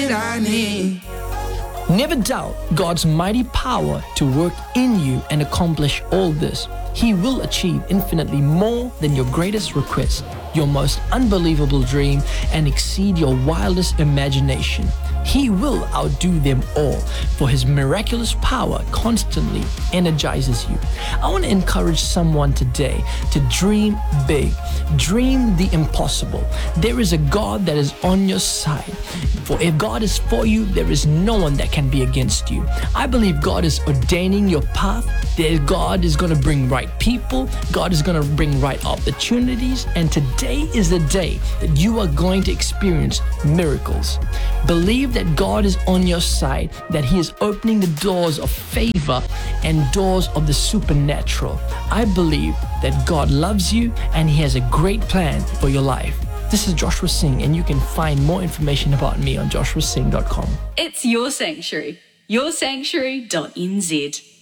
Never doubt God's mighty power to work in you and accomplish all this. He will achieve infinitely more than your greatest request, your most unbelievable dream, and exceed your wildest imagination. He will outdo them all, for His miraculous power constantly energizes you. I want to encourage someone today to dream big. Dream the impossible. There is a God that is on your side. For if God is for you, there is no one that can be against you. I believe God is ordaining your path. That God is going to bring right people. God is going to bring right opportunities. And today is the day that you are going to experience miracles. Believe that God is on your side, that He is opening the doors of favor and doors of the supernatural. I believe that God loves you and He has a great plan for your life. This is Joshua Singh, and you can find more information about me on joshuasingh.com. It's your sanctuary. yoursanctuary.nz.